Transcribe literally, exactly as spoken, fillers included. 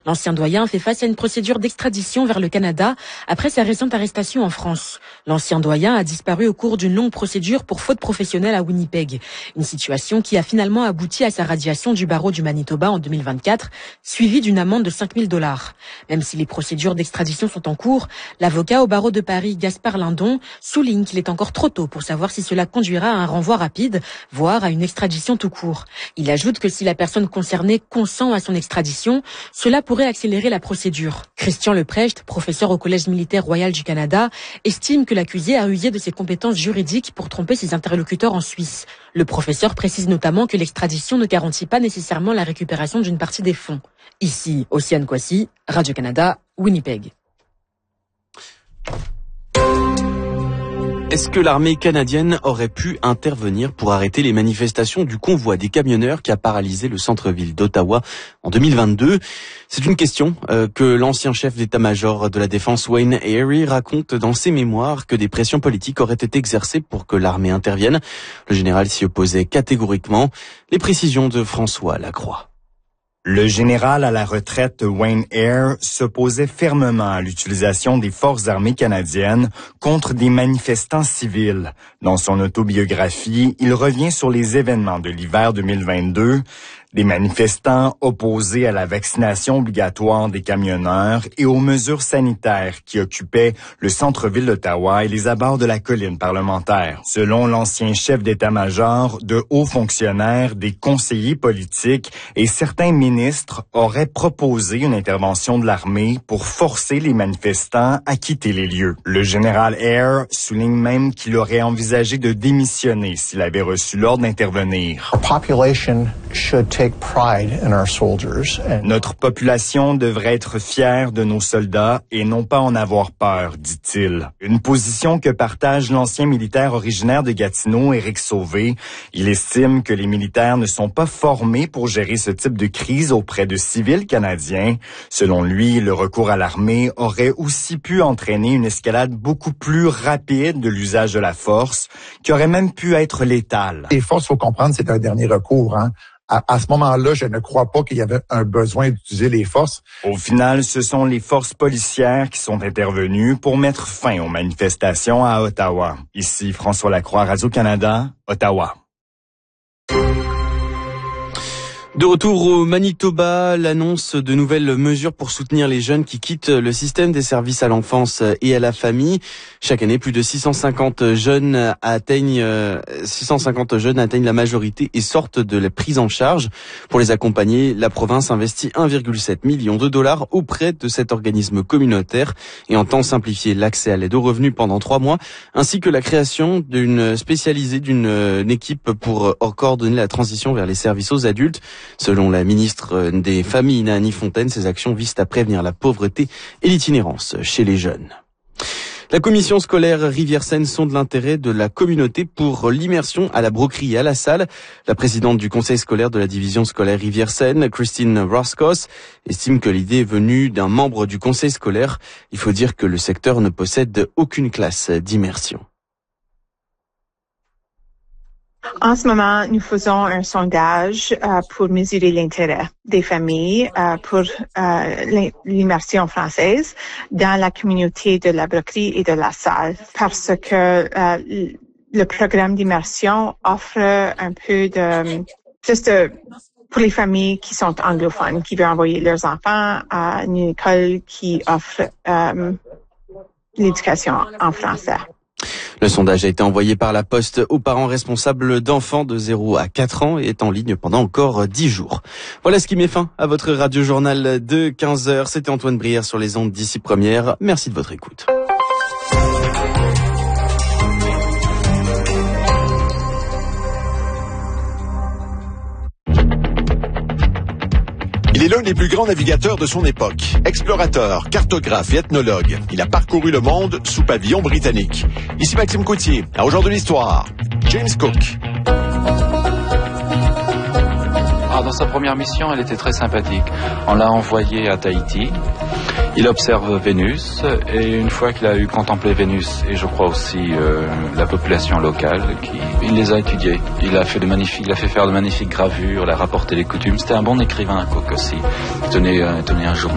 L'ancien doyen fait face à une procédure d'extradition vers le Canada après sa récente arrestation en France. L'ancien doyen a disparu au cours d'une longue procédure pour faute professionnelle à Winnipeg. Une situation qui a finalement abouti à sa radiation du barreau du Manitoba en deux mille vingt-quatre, suivie d'une amende de cinq mille dollars. Même si les procédures d'extradition sont en cours, l'avocat au barreau de Paris, Gaspard Lindon, souligne qu'il est encore trop tôt pour savoir si cela conduira à un renvoi rapide, voire à une extradition tout court. Il ajoute que si la personne concernée consent à son extradition, cela pourrait accélérer la procédure. Christian Leprecht, professeur au Collège militaire royal du Canada, estime que l'accusé a usé de ses compétences juridiques pour tromper ses interlocuteurs en Suisse. Le professeur précise notamment que l'extradition ne garantit pas nécessairement la récupération d'une partie des fonds. Ici, Océane Kwasi, Radio-Canada, Winnipeg. Est-ce que l'armée canadienne aurait pu intervenir pour arrêter les manifestations du convoi des camionneurs qui a paralysé le centre-ville d'Ottawa en deux mille vingt-deux? C'est une question euh, que l'ancien chef d'état-major de la défense Wayne Eyre raconte dans ses mémoires, que des pressions politiques auraient été exercées pour que l'armée intervienne. Le général s'y opposait catégoriquement. Les précisions de François Lacroix. Le général à la retraite Wayne Eyre s'opposait fermement à l'utilisation des forces armées canadiennes contre des manifestants civils. Dans son autobiographie, il revient sur les événements de l'hiver deux mille vingt-deux, des manifestants opposés à la vaccination obligatoire des camionneurs et aux mesures sanitaires qui occupaient le centre-ville d'Ottawa et les abords de la colline parlementaire. Selon l'ancien chef d'état-major, de hauts fonctionnaires, des conseillers politiques et certains ministres auraient proposé une intervention de l'armée pour forcer les manifestants à quitter les lieux. Le général Eyre souligne même qu'il aurait envisagé de démissionner s'il avait reçu l'ordre d'intervenir. Notre population devrait être fière de nos soldats et non pas en avoir peur, dit-il. Une position que partage l'ancien militaire originaire de Gatineau, Éric Sauvé. Il estime que les militaires ne sont pas formés pour gérer ce type de crise auprès de civils canadiens. Selon lui, le recours à l'armée aurait aussi pu entraîner une escalade beaucoup plus rapide de l'usage de la force, qui aurait même pu être létale. Les forces, il faut comprendre, c'est un dernier recours, hein. À, à ce moment-là, je ne crois pas qu'il y avait un besoin d'utiliser les forces. Au final, ce sont les forces policières qui sont intervenues pour mettre fin aux manifestations à Ottawa. Ici François Lacroix, Radio-Canada, Ottawa. De retour au Manitoba, l'annonce de nouvelles mesures pour soutenir les jeunes qui quittent le système des services à l'enfance et à la famille. Chaque année, plus de six cent cinquante jeunes atteignent, six cent cinquante jeunes atteignent la majorité et sortent de la prise en charge. Pour les accompagner, la province investit un virgule sept million de dollars auprès de cet organisme communautaire et entend simplifier l'accès à l'aide aux revenus pendant trois mois, ainsi que la création d'une spécialisée d'une équipe pour coordonner la transition vers les services aux adultes. Selon la ministre des Familles, Naani Fontaine, ces actions visent à prévenir la pauvreté et l'itinérance chez les jeunes. La commission scolaire Rivière-Seine sonde l'intérêt de la communauté pour l'immersion à la broquerie et à la salle. La présidente du conseil scolaire de la division scolaire Rivière-Seine, Christine Roscos, estime que l'idée est venue d'un membre du conseil scolaire. Il faut dire que le secteur ne possède aucune classe d'immersion. En ce moment, nous faisons un sondage euh, pour mesurer l'intérêt des familles euh, pour euh, l'immersion française dans la communauté de la broquerie et de la salle, parce que euh, le programme d'immersion offre un peu de juste de, pour les familles qui sont anglophones, qui veulent envoyer leurs enfants à une école qui offre euh, l'éducation en français. Le sondage a été envoyé par la Poste aux parents responsables d'enfants de zéro à quatre ans et est en ligne pendant encore dix jours. Voilà ce qui met fin à votre radio-journal de quinze heures. C'était Antoine Brière sur les ondes d'Ici Première. Merci de votre écoute. Il est l'un des plus grands navigateurs de son époque. Explorateur, cartographe et ethnologue. Il a parcouru le monde sous pavillon britannique. Ici Maxime Coutier, à Au jour de l'histoire. James Cook. Ah, dans sa première mission, elle était très sympathique. On l'a envoyé à Tahiti. Il observe Vénus et une fois qu'il a eu contemplé Vénus et je crois aussi euh, la population locale, qui, il les a étudiés. Il a fait de magnifiques, il a fait faire de magnifiques gravures, il a rapporté les coutumes. C'était un bon écrivain, Cook aussi. Il tenait, euh, tenait un journal.